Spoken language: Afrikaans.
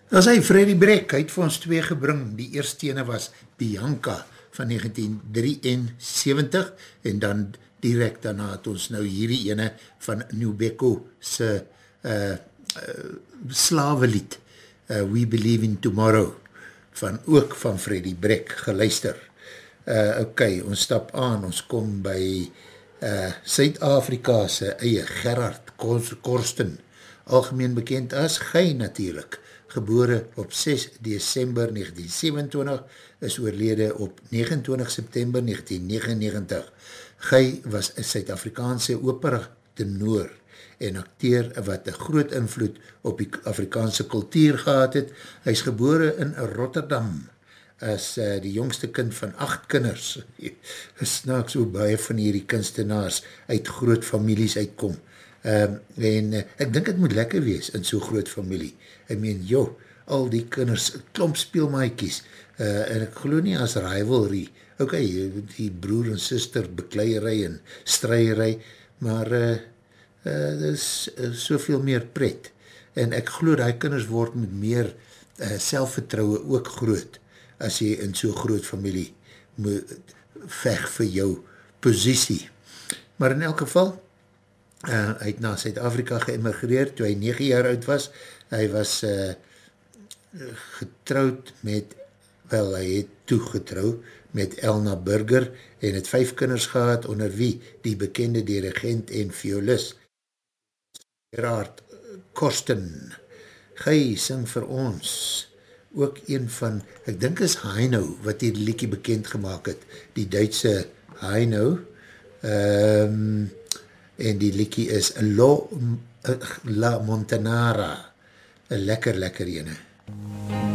Dat is hy, Freddie Breck, hy het vir ons twee gebring, die eerste ene was Bianca van 1973 en dan direct daarna het ons nou hierdie ene van Nubeko se slawelied, We Believe in Tomorrow, ook van Freddie Breck geluister. Ok, ons stap aan, ons kom by Suid-Afrika se eie Gerard Korsten, algemeen bekend as Guy natuurlijk, gebore op 6 December 1927, is oorlede op 29 September 1999. Guy was een Suid-Afrikaanse opera tenor en acteur wat een groot invloed op die Afrikaanse kultuur gehad het. Hy is gebore in Rotterdam as die jongste kind van 8 kinders. Snaaks so baie van hierdie kunstenaars uit groot families uitkom. En ek dink het moet lekker wees in so groot familie. Ek meen, al die kinders, klomp speelmaaikies, en ek geloof nie as rivalry, ok, die broer en sister bekleierij en strijderij, maar dit is soveel meer pret. En ek geloof die kinders word met meer selfvertrouwe ook groot, as jy in so groot familie veg vir jou posisie. Maar in elk geval, hy het na Suid-Afrika geëmigreerd toe hy 9 jaar oud was. Hy was getrouwd met, hy het toegetrouw met Elna Burger en het 5 kinders gehad, onder wie die bekende dirigent en violist Gerard Korsten. Guy sing vir ons ook een van, ek dink is Heino, wat die liedjie bekend gemaakt het, die Duitse Heino, en die liedjie is La Montanara, een lekker ene.